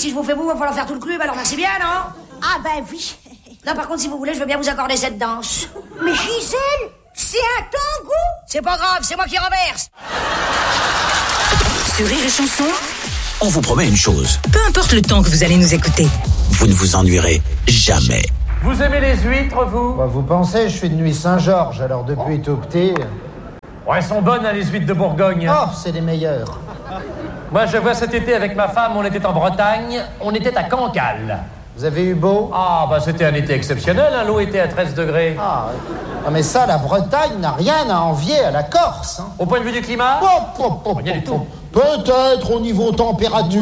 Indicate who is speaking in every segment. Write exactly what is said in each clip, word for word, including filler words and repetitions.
Speaker 1: si je vous fais vous, il va falloir faire tout le club, alors merci bien, non?
Speaker 2: Ah ben oui.
Speaker 1: Non, par contre, si vous voulez, je veux bien vous accorder cette danse.
Speaker 2: Mais Gisèle, c'est un tango.
Speaker 1: C'est pas grave, c'est moi qui renverse.
Speaker 3: Sur Rire et Chanson,
Speaker 4: on vous promet une chose.
Speaker 3: Peu importe le temps que vous allez nous écouter,
Speaker 4: vous ne vous ennuierez jamais.
Speaker 5: Vous aimez les huîtres, vous?
Speaker 6: Bah, vous pensez, je suis de Nuit Saint-Georges, alors depuis tout petit...
Speaker 5: Ouais, elles sont bonnes, hein, les huîtres de Bourgogne.
Speaker 6: Oh, c'est les meilleures.
Speaker 5: Moi, je vois cet été avec ma femme, on était en Bretagne, on était à Cancale.
Speaker 6: Vous avez eu beau?
Speaker 5: Ah, bah c'était un été exceptionnel, hein, l'eau était à treize degrés.
Speaker 6: Ah, ah, mais ça, la Bretagne n'a rien à envier à la Corse. Hein.
Speaker 5: Au point de vue du climat?
Speaker 6: Oh, oh, oh,
Speaker 5: rien du tout.
Speaker 6: Peut-être au niveau température.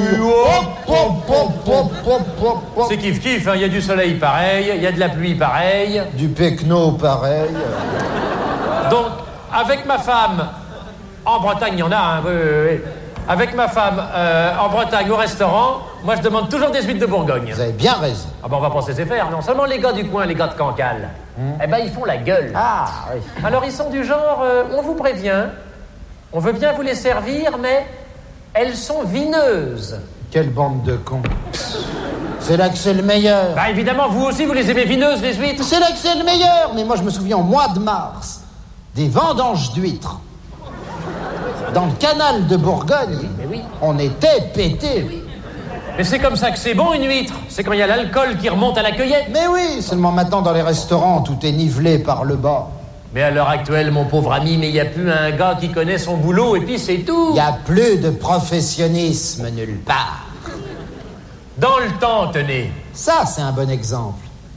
Speaker 5: C'est kiff-kiff, hein. Il y a du soleil pareil, il y a de la pluie pareil.
Speaker 6: Du pecno pareil.
Speaker 5: Donc, avec ma femme, en Bretagne, il y en a, hein, oui, oui, oui. Avec ma femme, euh, en Bretagne, au restaurant, moi je demande toujours des huîtres de Bourgogne.
Speaker 6: Vous avez bien raison.
Speaker 5: Ah ben on va pas se laisser faire, non. Seulement les gars du coin, les gars de Cancale, hum. eh ben ils font la gueule.
Speaker 6: Ah, oui.
Speaker 5: Alors ils sont du genre, euh, on vous prévient, on veut bien vous les servir, mais elles sont vineuses.
Speaker 6: Quelle bande de cons. C'est là que c'est le meilleur.
Speaker 5: Bah évidemment, vous aussi, vous les aimez vineuses, les huîtres.
Speaker 6: C'est là que c'est le meilleur. Mais moi je me souviens au mois de mars, des vendanges d'huîtres. Dans le canal de Bourgogne,
Speaker 5: oui, mais oui.
Speaker 6: On était pétés.
Speaker 5: Oui. Mais c'est comme ça que c'est bon, une huître. C'est quand il y a l'alcool qui remonte à la cueillette.
Speaker 6: Mais oui, seulement maintenant dans les restaurants, tout est nivelé par le bas.
Speaker 5: Mais à l'heure actuelle, mon pauvre ami, mais il n'y a plus un gars qui connaît son boulot et puis c'est tout.
Speaker 6: Il n'y a plus de professionnisme nulle part.
Speaker 5: Dans le temps, tenez.
Speaker 6: Ça, c'est un bon exemple.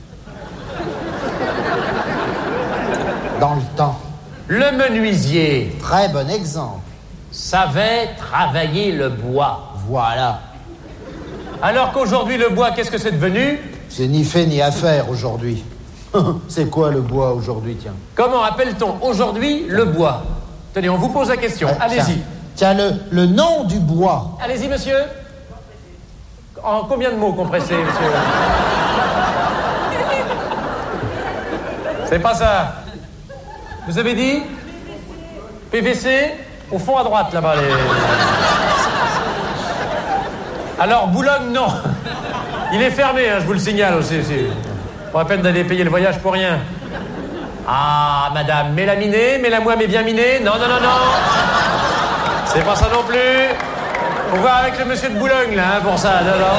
Speaker 6: Dans le temps.
Speaker 5: Le menuisier.
Speaker 6: Très bon exemple.
Speaker 5: Savait travailler le bois.
Speaker 6: Voilà.
Speaker 5: Alors qu'aujourd'hui, le bois, qu'est-ce que c'est devenu?
Speaker 6: C'est ni fait ni à faire aujourd'hui. C'est quoi le bois aujourd'hui, tiens?
Speaker 5: Comment appelle-t-on aujourd'hui le bois? Tenez, on vous pose la question. Euh, Allez-y.
Speaker 6: Tiens, tiens le, le nom du bois.
Speaker 5: Allez-y, monsieur. En combien de mots compressés, monsieur? C'est pas ça. Vous avez dit P V C? Au fond à droite, là-bas. Les... Alors, Boulogne, non. Il est fermé, hein, je vous le signale aussi. aussi. Pas la peine d'aller payer le voyage pour rien. Ah, madame, mélaminé, mets-la-moi, mais bien miné. Non, non, non, non. C'est pas ça non plus. Faut voir avec le monsieur de Boulogne, là, hein, pour ça. Non, non.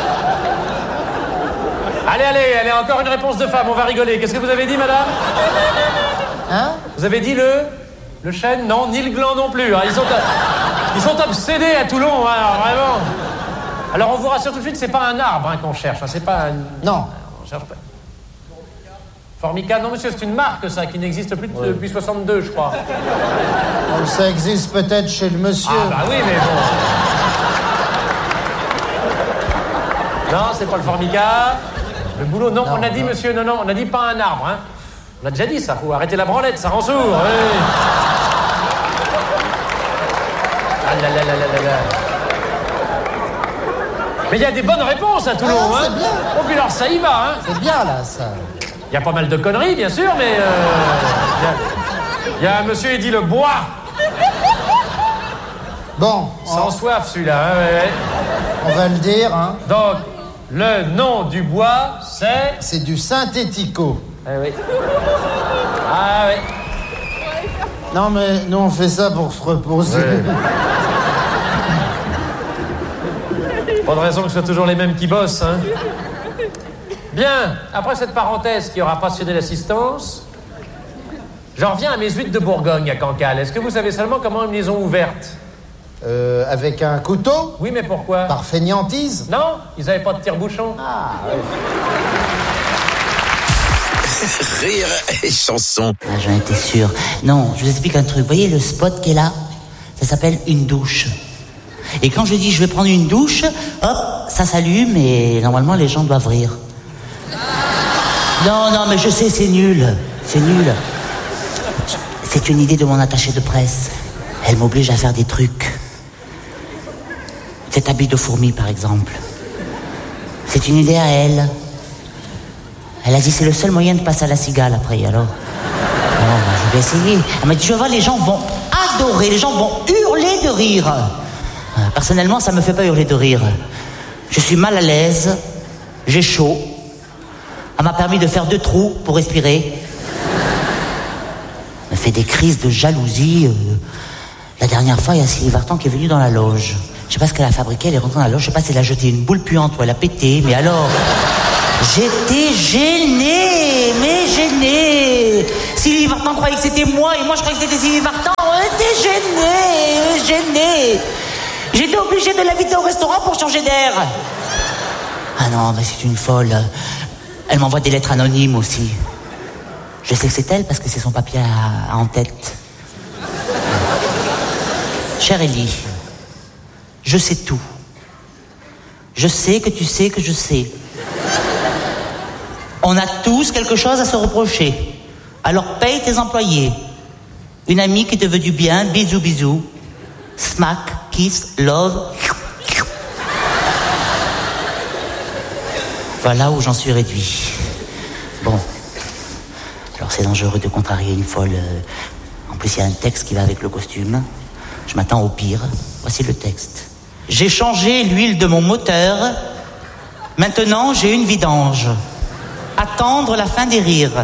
Speaker 5: Allez, allez, allez, encore une réponse de femme, on va rigoler. Qu'est-ce que vous avez dit, madame?
Speaker 6: Hein?
Speaker 5: Vous avez dit le... Le chêne? Non, ni le gland non plus. Hein. Ils, sont, ils sont obsédés à Toulon, hein, alors, vraiment. Alors, on vous rassure tout de suite, c'est pas un arbre hein, qu'on cherche. Hein, c'est pas un...
Speaker 6: Non.
Speaker 5: On cherche pas. Formica, non, monsieur, c'est une marque, ça, qui n'existe plus ouais. depuis soixante-deux, je crois.
Speaker 6: Donc, ça existe peut-être chez le monsieur.
Speaker 5: Ah, bah oui, mais bon. Non, c'est pas le Formica. Le boulot, non, non on a dit, non. monsieur, non, non, on a dit pas un arbre, hein. On a déjà dit ça, faut arrêter la branlette, ça rend sourd. Oui. Ah là là là là là là. Mais il y a des bonnes réponses à Toulon, ah,
Speaker 6: hein.
Speaker 5: C'est bien. Oh, puis alors ça y va, hein.
Speaker 6: C'est bien, là, ça.
Speaker 5: Il y a pas mal de conneries, bien sûr, mais... Il euh, y, y a un monsieur, il dit le bois.
Speaker 6: Bon.
Speaker 5: Sans on... soif, celui-là, hein, ouais, ouais.
Speaker 6: On va le dire, hein.
Speaker 5: Donc, le nom du bois, c'est...
Speaker 6: C'est du synthético.
Speaker 5: Ah oui. Ah oui.
Speaker 6: Non, mais nous, on fait ça pour se reposer.
Speaker 5: Ouais. Pas de raison que ce soit toujours les mêmes qui bossent, hein. Bien, après cette parenthèse qui aura passionné l'assistance, j'en reviens à mes huîtres de Bourgogne à Cancale. Est-ce que vous savez seulement comment ils les ont ouvertes?
Speaker 6: Euh, avec un couteau?
Speaker 5: Oui, mais pourquoi?
Speaker 6: Par fainéantise?
Speaker 5: Non, ils n'avaient pas de tire-bouchon.
Speaker 6: Ah, oui.
Speaker 4: Rire et Chanson.
Speaker 7: Ah, j'en étais sûr. Non, je vous explique un truc. Vous voyez le spot qui est là? Ça s'appelle une douche. Et quand je dis je vais prendre une douche, hop, ça s'allume et normalement les gens doivent rire. Non, non, mais je sais, c'est nul. C'est nul. C'est une idée de mon attachée de presse. Elle m'oblige à faire des trucs. Cet habit de fourmi, par exemple. C'est une idée à elle. Elle a dit c'est le seul moyen de passer à la cigale après, alors. Alors, je vais essayer. Elle m'a dit, tu vas voir, les gens vont adorer, les gens vont hurler de rire. Personnellement, ça me fait pas hurler de rire. Je suis mal à l'aise, j'ai chaud. Elle m'a permis de faire deux trous pour respirer. Elle me fait des crises de jalousie. Euh, la dernière fois, il y a Sylvie Vartan qui est venue dans la loge. Je sais pas ce qu'elle a fabriqué, elle est rentrée dans la loge, je sais pas si elle a jeté une boule puante ou elle a pété, mais alors... J'étais gênée, mais gênée. Sylvie Vartan croyait que c'était moi et moi je croyais que c'était Sylvie Vartan. On était gênée, gênée. J'étais obligée de l'inviter au restaurant pour changer d'air. Ah non, mais c'est une folle. Elle m'envoie des lettres anonymes aussi. Je sais que c'est elle parce que c'est son papier à, à en tête. Chère Ellie, je sais tout. Je sais que tu sais que je sais. On a tous quelque chose à se reprocher. Alors paye tes employés. Une amie qui te veut du bien, bisous bisous. Smack, kiss, love. Voilà où j'en suis réduit. Bon. Alors c'est dangereux de contrarier une folle. En plus il y a un texte qui va avec le costume. Je m'attends au pire. Voici le texte. J'ai changé l'huile de mon moteur. Maintenant j'ai une vidange. Attendre la fin des rires.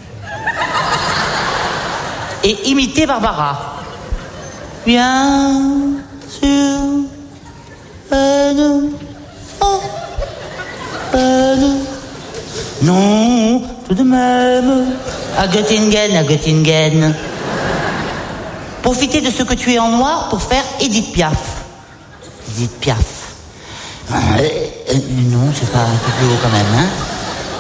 Speaker 7: Et imiter Barbara. Bien sûr. Peine. Oh. Peine. Non, tout de même. À Göttingen, à Göttingen. Profiter de ce que tu es en noir pour faire Edith Piaf. Edith Piaf. Euh, euh, non, c'est pas un peu plus haut quand même, hein.